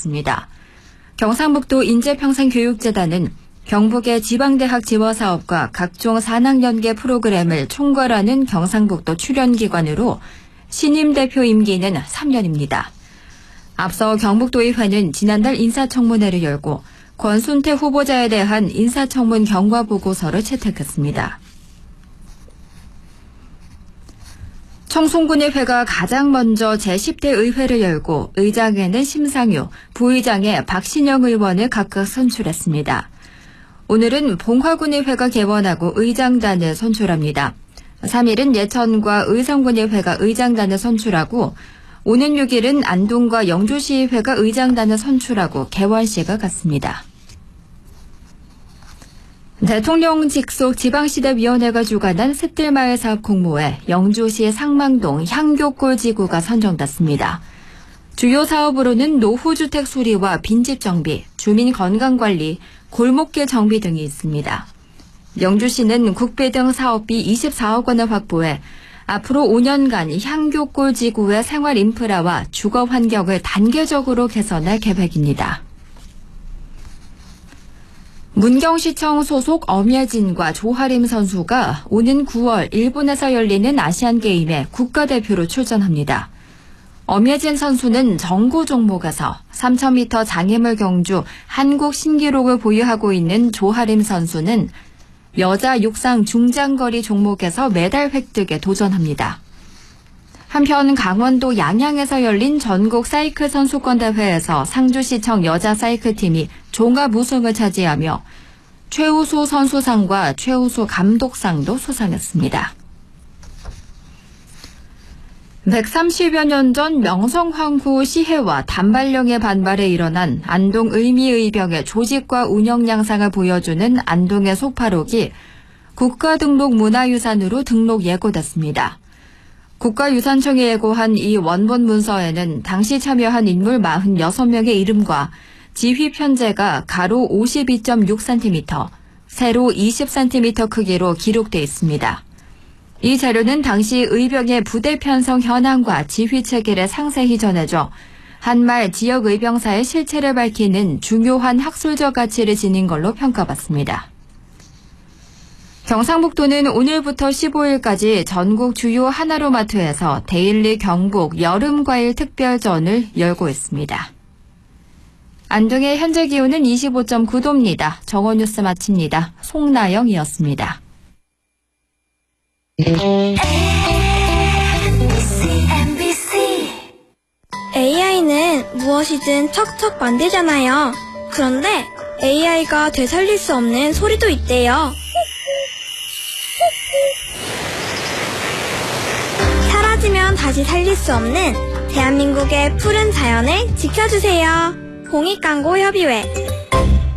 밝혔습니다. 경상북도 인재평생교육재단은 경북의 지방대학 지원사업과 각종 산학연계 프로그램을 총괄하는 경상북도 출연기관으로 신임 대표 임기는 3년입니다. 앞서 경북도의회는 지난달 인사청문회를 열고 권순태 후보자에 대한 인사청문 경과보고서를 채택했습니다. 청송군의회가 가장 먼저 제10대 의회를 열고 의장에는 심상유, 부의장에 박신영 의원을 각각 선출했습니다. 오늘은 봉화군의회가 개원하고 의장단을 선출합니다. 3일은 예천과 의성군의회가 의장단을 선출하고 오는 6일은 안동과 영주시의회가 의장단을 선출하고 개원식을 갖습니다. 대통령 직속 지방시대위원회가 주관한 샛들마을 사업 공모에 영주시 상망동 향교골지구가 선정됐습니다. 주요 사업으로는 노후주택 수리와 빈집 정비, 주민 건강관리, 골목길 정비 등이 있습니다. 영주시는 국비 등 사업비 24억 원을 확보해 앞으로 5년간 향교골지구의 생활 인프라와 주거 환경을 단계적으로 개선할 계획입니다. 문경시청 소속 엄예진과 조하림 선수가 오는 9월 일본에서 열리는 아시안게임에 국가대표로 출전합니다. 엄예진 선수는 정구 종목에서 3000m 장애물 경주 한국 신기록을 보유하고 있는 조하림 선수는 여자 육상 중장거리 종목에서 메달 획득에 도전합니다. 한편 강원도 양양에서 열린 전국 사이클 선수권 대회에서 상주시청 여자 사이클팀이 종합 우승을 차지하며 최우수 선수상과 최우수 감독상도 수상했습니다. 130여 년 전 명성황후 시해와 단발령의 반발에 일어난 안동 의미의병의 조직과 운영 양상을 보여주는 안동의 소파록이 국가등록 문화유산으로 등록 예고됐습니다. 국가유산청이 예고한 이 원본 문서에는 당시 참여한 인물 46명의 이름과 지휘 편제가 가로 52.6cm, 세로 20cm 크기로 기록돼 있습니다. 이 자료는 당시 의병의 부대 편성 현황과 지휘 체계를 상세히 전해줘 한말 지역 의병사의 실체를 밝히는 중요한 학술적 가치를 지닌 걸로 평가받습니다. 경상북도는 오늘부터 15일까지 전국 주요 하나로마트에서 데일리 경북 여름과일 특별전을 열고 있습니다. 안동의 현재 기온은 25.9도입니다. 정오뉴스 마칩니다. 송나영이었습니다. AI는 무엇이든 척척 만들잖아요. 그런데 AI가 되살릴 수 없는 소리도 있대요. 사라지면 다시 살릴 수 없는 대한민국의 푸른 자연을 지켜주세요. 공익광고협의회